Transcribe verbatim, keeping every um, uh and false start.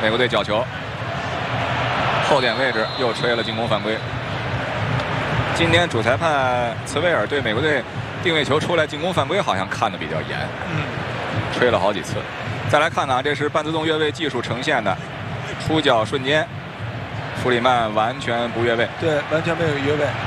美国队角球，后点位置又吹了进攻犯规。今天主裁判茨维尔对美国队定位球出来进攻犯规好像看得比较严， 嗯， 吹了好几次。再来看看，这是半自动越位技术呈现的出脚瞬间，弗里曼完全不越位， 对，完全没有越位。